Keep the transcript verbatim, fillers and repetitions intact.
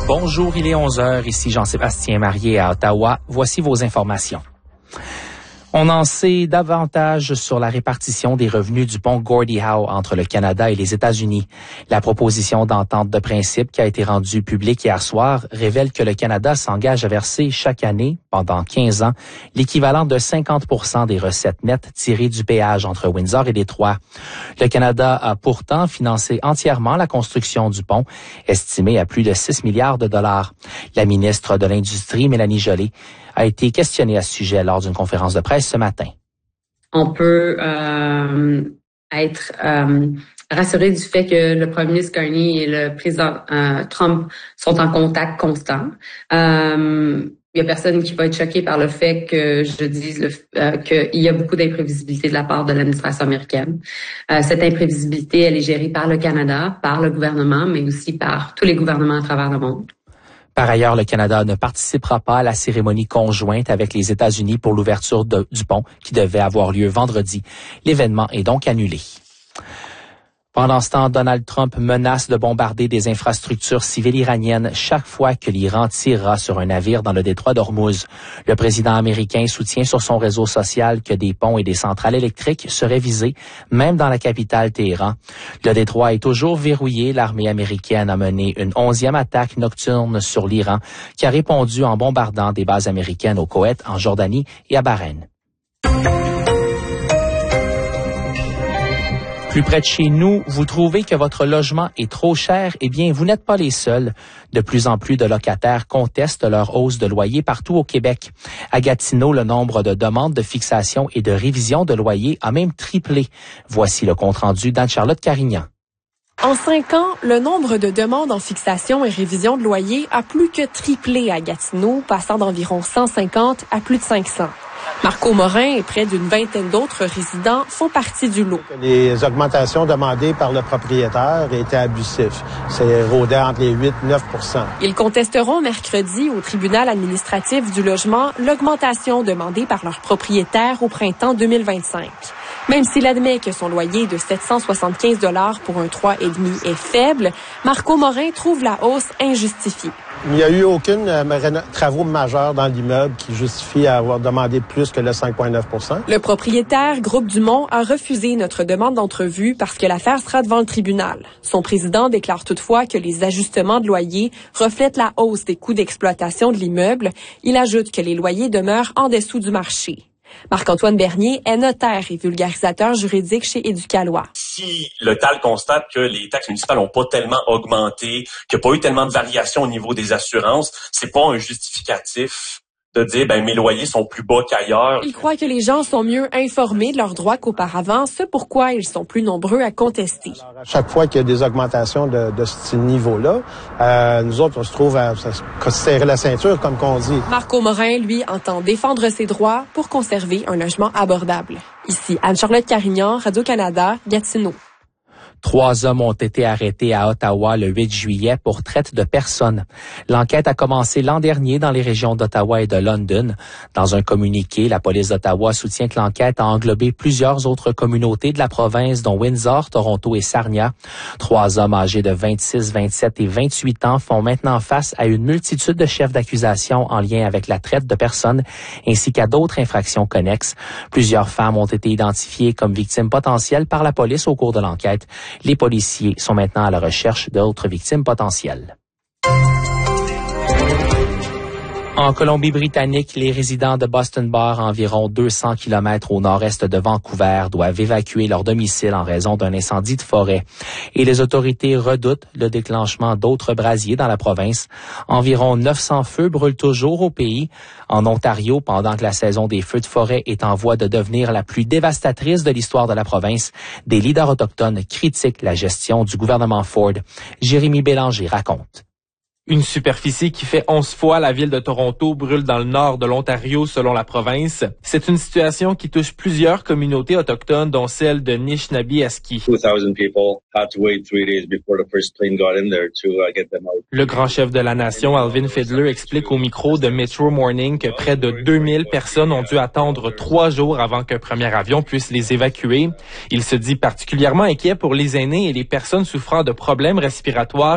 Bonjour, il est onze heures, ici Jean-Sébastien Marié à Ottawa. Voici vos informations. On en sait davantage sur la répartition des revenus du pont Gordie Howe entre le Canada et les États-Unis. La proposition d'entente de principe qui a été rendue publique hier soir révèle que le Canada s'engage à verser chaque année, pendant quinze ans, l'équivalent de cinquante pour cent des recettes nettes tirées du péage entre Windsor et Détroit. Le Canada a pourtant financé entièrement la construction du pont, estimée à plus de six milliards de dollars. La ministre de l'Industrie, Mélanie Joly, a été questionnée à ce sujet lors d'une conférence de presse ce matin. On peut euh, être euh, rassuré du fait que le premier ministre Carney et le président euh, Trump sont en contact constant. Euh, il y a personne qui va être choqué par le fait que je dise le, euh, qu'il y a beaucoup d'imprévisibilité de la part de l'administration américaine. Euh, cette imprévisibilité, elle est gérée par le Canada, par le gouvernement, mais aussi par tous les gouvernements à travers le monde. Par ailleurs, le Canada ne participera pas à la cérémonie conjointe avec les États-Unis pour l'ouverture de, du pont qui devait avoir lieu vendredi. L'événement est donc annulé. Pendant ce temps, Donald Trump menace de bombarder des infrastructures civiles iraniennes chaque fois que l'Iran tirera sur un navire dans le détroit d'Ormuz. Le président américain soutient sur son réseau social que des ponts et des centrales électriques seraient visés, même dans la capitale Téhéran. Le détroit est toujours verrouillé. L'armée américaine a mené une onzième attaque nocturne sur l'Iran qui a répondu en bombardant des bases américaines au Koweït, en Jordanie et à Bahreïn. Plus près de chez nous, vous trouvez que votre logement est trop cher? Eh bien, vous n'êtes pas les seuls. De plus en plus de locataires contestent leur hausse de loyer partout au Québec. À Gatineau, le nombre de demandes de fixation et de révision de loyer a même triplé. Voici le compte-rendu d'Anne-Charlotte Carignan. En cinq ans, le nombre de demandes en fixation et révision de loyer a plus que triplé à Gatineau, passant d'environ cent cinquante à plus de cinq cents. Marco Morin et près d'une vingtaine d'autres résidents font partie du lot. Les augmentations demandées par le propriétaire étaient abusives. C'est rôdé entre les huit et neuf pour cent. Ils contesteront mercredi au tribunal administratif du logement l'augmentation demandée par leur propriétaire au printemps deux mille vingt-cinq. Même s'il admet que son loyer de sept cent soixante-quinze dollars pour un trois virgule cinq est faible, Marco Morin trouve la hausse injustifiée. Il n'y a eu aucune euh, travaux majeurs dans l'immeuble qui justifie avoir demandé plus que le cinq virgule neuf pour cent. Le propriétaire, Groupe Dumont, a refusé notre demande d'entrevue parce que l'affaire sera devant le tribunal. Son président déclare toutefois que les ajustements de loyer reflètent la hausse des coûts d'exploitation de l'immeuble. Il ajoute que les loyers demeurent en dessous du marché. Marc-Antoine Bernier est notaire et vulgarisateur juridique chez Éducalois. Si le T A L constate que les taxes municipales n'ont pas tellement augmenté, qu'il n'y a pas eu tellement de variations au niveau des assurances, c'est pas un justificatif de dire ben mes loyers sont plus bas qu'ailleurs. Il croit que les gens sont mieux informés de leurs droits qu'auparavant, ce pourquoi ils sont plus nombreux à contester. Alors, à chaque fois qu'il y a des augmentations de, de ce niveau-là, euh, nous autres, on se trouve à, à se serrer la ceinture, comme qu'on dit. Marco Morin, lui, entend défendre ses droits pour conserver un logement abordable. Ici, Anne-Charlotte Carignan, Radio-Canada, Gatineau. Trois hommes ont été arrêtés à Ottawa le huit juillet pour traite de personnes. L'enquête a commencé l'an dernier dans les régions d'Ottawa et de London. Dans un communiqué, la police d'Ottawa soutient que l'enquête a englobé plusieurs autres communautés de la province, dont Windsor, Toronto et Sarnia. Trois hommes âgés de vingt-six, vingt-sept et vingt-huit ans font maintenant face à une multitude de chefs d'accusation en lien avec la traite de personnes ainsi qu'à d'autres infractions connexes. Plusieurs femmes ont été identifiées comme victimes potentielles par la police au cours de l'enquête. Les policiers sont maintenant à la recherche d'autres victimes potentielles. En Colombie-Britannique, les résidents de Boston Bar, environ deux cents kilomètres au nord-est de Vancouver, doivent évacuer leur domicile en raison d'un incendie de forêt. Et les autorités redoutent le déclenchement d'autres brasiers dans la province. Environ neuf cents feux brûlent toujours au pays. En Ontario, pendant que la saison des feux de forêt est en voie de devenir la plus dévastatrice de l'histoire de la province, des leaders autochtones critiquent la gestion du gouvernement Ford. Jérémy Bélanger raconte. Une superficie qui fait onze fois la ville de Toronto brûle dans le nord de l'Ontario selon la province. C'est une situation qui touche plusieurs communautés autochtones, dont celle de Nishnabie-Aski. Le grand chef de la nation, Alvin Fiddler, explique au micro de Metro Morning que près de deux mille personnes ont dû attendre trois jours avant qu'un premier avion puisse les évacuer. Il se dit particulièrement inquiet pour les aînés et les personnes souffrant de problèmes respiratoires